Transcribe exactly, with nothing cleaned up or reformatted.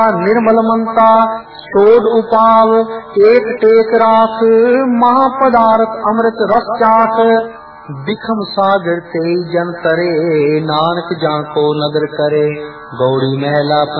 निर्मल मनता शोध उपाव एक टेक राख महापदार्थ अमृत रस चाख बिखम सागर ते जन तरे नानक जाको नगर करे गौड़ी महला